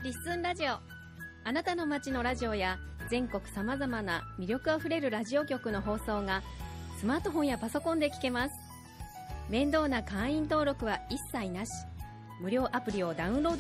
リッスンラジオ。あなたの街のラジオや全国さまざまな魅力あふれるラジオ局の放送がスマートフォンやパソコンで聞けます。面倒な会員登録は一切なし。無料アプリをダウンロード